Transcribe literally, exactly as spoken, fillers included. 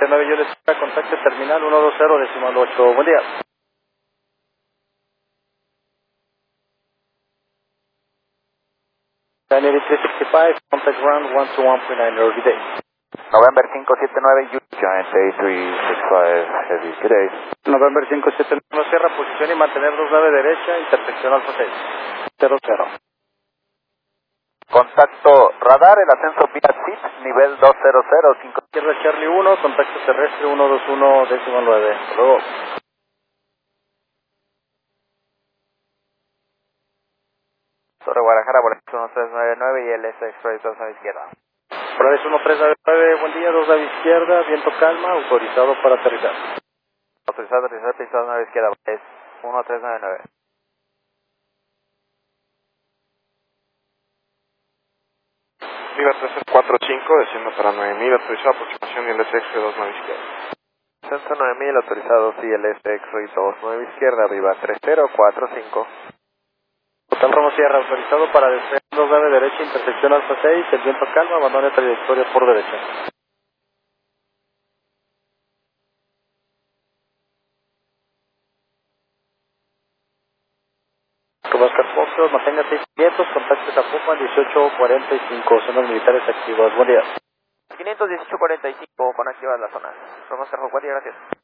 nueve, yo les contacto terminal uno dos cero decimal ocho. Buen día. Daniel tres sesenta y cinco, contact ground one two one point nine, good day. November cinco siete nueve, Giant A three six five, heavy, good day. November cinco siete nueve, cierra posición y mantener dos nueve derecha, intersección Alfa seis. cero cero. Contacto radar, el ascenso vía S I T, nivel dos cero cero cinco. Izquierda Charlie uno, contacto terrestre uno dos uno decimal nueve. Luego. Torre Guadalajara, boleto uno tres nueve nueve y el S X-Ray dos a la izquierda. Polaris uno tres nueve nueve, buen día, dos a la izquierda, viento calma, autorizado para aterrizar. Autorizado, aterrizar, pisado nueve izquierda, es uno tres nueve nueve. Viva tres cuatro cinco, desciendo para nueve mil, autorizado aproximación y el S X dos nueve izquierda. Ascenso nueve mil, autorizado, sí, el S X-Ray dos nueve izquierda, viva tres cero cuatro cinco. Hotel Roma Sierra, autorizado para despegar dos nueve derecha, intersección Alfa seis, el viento calma, abandone trayectoria por derecha. Oscar Foxtrot, mantenga seis quinientos, contacte Zapopan dieciocho cuarenta y cinco, zonas militares activas, buen día. quinientos dieciocho cuarenta y cinco, con activas las zonas. Somos Oscar Fox, buen día, gracias.